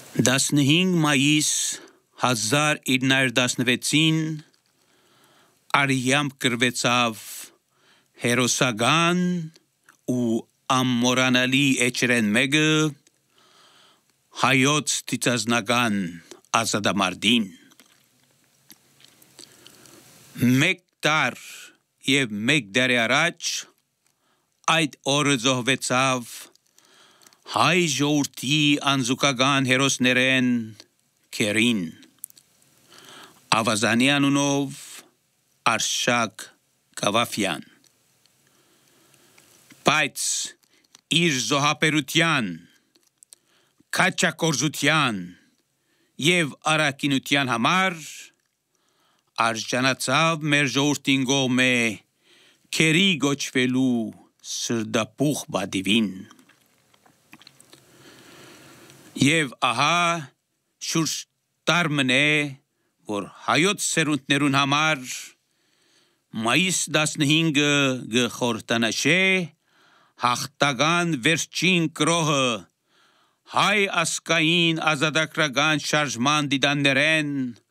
15 մայիս 1916-ին արյամբ կրվեցավ հերոսական ու ամմորանալի էջրեն մեկը հայոց տիծազնական ազատամարտին։ Մեկ տար և մեկ դարի առաջ այդ օրը զոհվեցավ հայ ժողովրդի անզուգական հերոսներեն քերին Ավազանի անունով Արշակ Գավաֆյան, բայց իր զոհաբերության, քաջագործության և առաքինության համար արժանացավ մեր ժողովրդին կողմէ քերի կոչվելու սրտապուխ պատիվին։ Եվ ահա շուրջ տար մնե, որ հայոց սերունդներուն համար մայիս 15-ը կխորհրդանշե հաղթական վերջին կրոհը հայ ազգային ազատագրական շարժման դիտաններեն